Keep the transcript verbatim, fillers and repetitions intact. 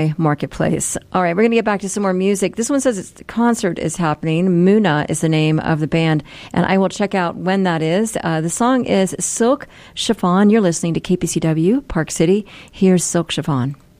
Marketplace. All right, we're going to get back to some more music. This one says it's, the concert is happening. Muna is the name of the band, and I will check out when that is. Uh, the song is Silk Chiffon. You're listening to K P C W, Park City. Here's Silk Chiffon.